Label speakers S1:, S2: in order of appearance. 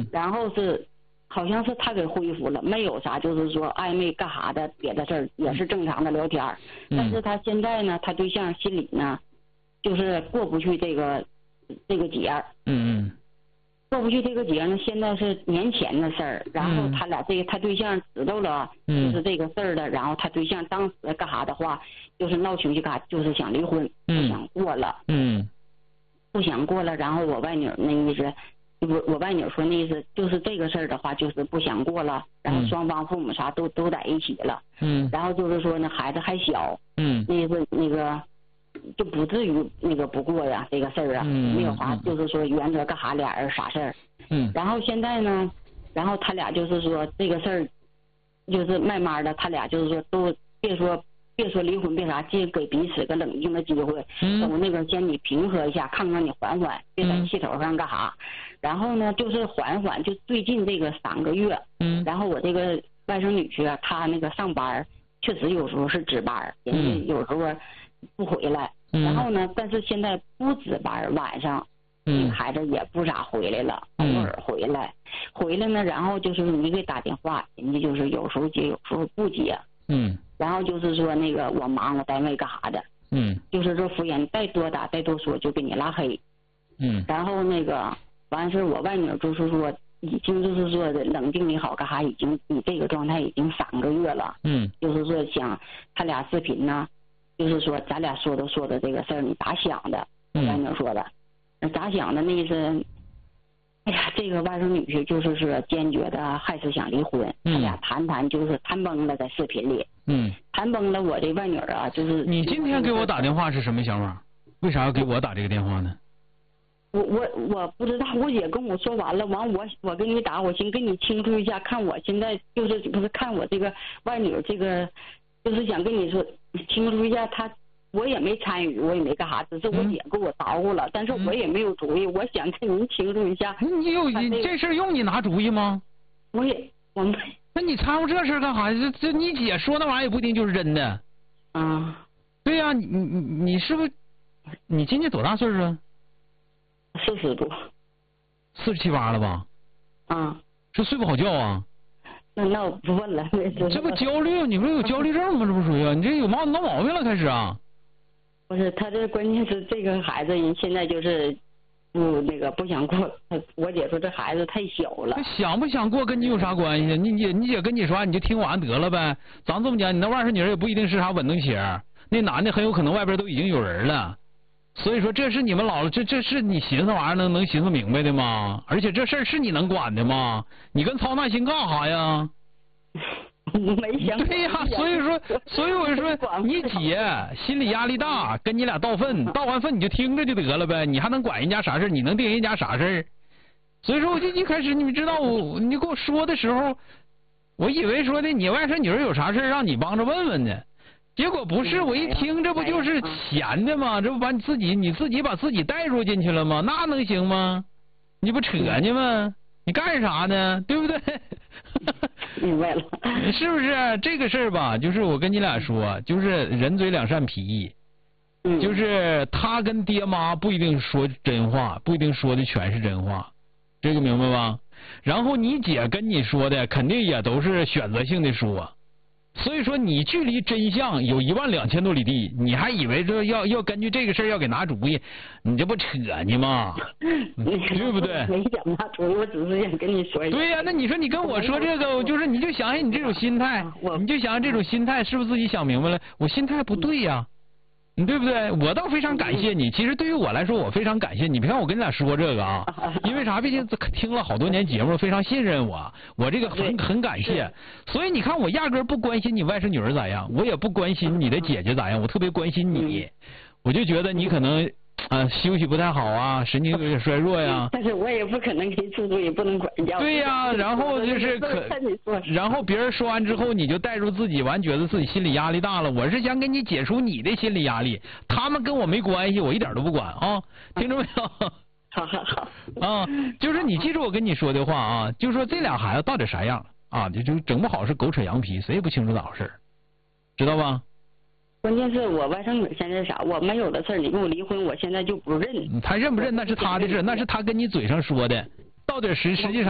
S1: 然后好像是他给恢复了，没有啥就是说暧昧干啥的别的事儿，也是正常的聊天。但是他现在呢，他对象心里呢，就是过不去这个节儿。过不去这个节呢，现在是年前的事儿，然后他俩他对象知道了就是这个事儿了，然后他对象当时干啥的话，就是闹情绪干啥，就是想离婚，不想过了，不想过了，然后我外女那意思，我外女说那意思就是这个事儿的话，就是不想过了，然后双方父母啥都在一起了，然后就是说呢孩子还小，那意思那个。就不至于那个不过呀，这个事儿啊，没有啥，就是说原则干啥俩人啥事儿。然后现在呢，然后他俩就是说这个事儿，就是慢慢的，他俩就是说都别说离婚，别啥，就给彼此个冷静的机会，等那个先你平和一下，看看你缓缓，别在气头上干啥。然后呢，就是缓缓，就最近这个3个月，然后我这个外甥女婿他那个上班，确实有时候是值班，人家有时候不回来，然后呢，但是现在不值班，晚上，孩子也不咋回来了，偶尔回来呢，然后就是你给打电话，人家就是有时候接，有时候不接，然后就是说那个我忙，我单位干啥的，就是说敷衍，再多打再多说就给你拉黑，然后那个完事我外女就是说已经就是说的冷静也好干啥，已经你这个状态已经3个月了，就是说想他俩视频呢。就是说，咱俩说的这个事儿，你咋想的？外女说的，那咋想的？那意思，哎呀，这个外甥女婿就是说坚决的，还是想离婚。他俩谈就是谈崩了，在视频里。谈崩了，我这外女啊，就是。
S2: 你今天给我打电话是什么想法？为啥要给我打这个电话呢？
S1: 我不知道，我姐跟我说完了，完我给你打，我先跟你倾诉一下，看我现在就是不是看我这个外女这个，就是想跟你说。倾诉一下我也没参与，我也没干啥，只是我姐给我捣鼓了，但是我也没有主意，我想跟您倾诉一下。
S2: 你这事用你拿主意吗？
S1: 我没。
S2: 那你掺和这事干啥？这你姐说那玩意儿也不一定就是真的。对呀，你是不是？你今年多大岁数啊
S1: ？40多。
S2: 47、8了吧？是睡不好觉啊？
S1: 那我不问了。
S2: 这不焦虑？你不是有焦虑症吗？这不属于你这有闹毛病了，开始啊？
S1: 不是，他这关键是这个孩子人现在就是不想过。我姐说这孩子太小了。
S2: 想不想过跟你有啥关系？你姐跟你说，你就听完得了呗。咱这么讲，你那外甥女也不一定是啥稳当鞋，那男的很有可能外边都已经有人了。所以说这是你们老了，这是你寻思玩意儿能寻思明白的吗？而且这事儿是你能管的吗？你跟操那心干啥呀？
S1: 没想。
S2: 对呀，所以我就说你姐心理压力大，跟你俩道愤，道完愤你就听着就得了呗，你还能管人家啥事？你能定人家啥事？所以说我就一开始你们知道你跟我说的时候，我以为说的你外甥女儿有啥事让你帮着问问呢。结果不是，我一听这不就是闲的吗？这不把你自己把自己带入进去了吗？那能行吗？你不扯呢吗？你干啥呢？对不对？
S1: 明白了。
S2: 是不是这个事儿吧？就是我跟你俩说，就是人嘴两扇皮，就是他跟爹妈不一定说真话，不一定说的全是真话，这个明白吧？然后你姐跟你说的肯定也都是选择性的说。所以说你距离真相有12000多里地，你还以为这要根据这个事儿要给拿主意，你这不扯呢吗？对不对？
S1: 没想拿主意，我只是想跟你说一下。
S2: 对呀，那你说你跟我说这个，就是你就想想你这种心态，你就想想这种心态是不是自己想明白了？我心态不对呀。你对不对？我倒非常感谢你。其实对于我来说，我非常感谢你。别看我跟你俩说这个啊，因为啥？毕竟听了好多年节目，非常信任我，我这个很感谢。所以你看，我压根不关心你外甥女儿咋样，我也不关心你的姐姐咋样，我特别关心你。我就觉得你可能休息不太好啊，神经有点衰弱呀。
S1: 但是我也不可能给出主，也不能管教。
S2: 对呀，然后就是然后别人说完之后，你就带入自己，完觉得自己心理压力大了。我是想给你解除你的心理压力，他们跟我没关系，我一点都不管啊，听着没有？
S1: 好好好。
S2: 就是你记住我跟你说的话啊，就是说这俩孩子到底啥样啊？就整不好是狗扯羊皮，谁也不清楚咋回事，知道吧？
S1: 关键是我外甥女现在啥，我没有的事儿，你跟我离婚，我现在就不认。
S2: 他认不认那是他的事，那是他跟你嘴上说的，到底实际上。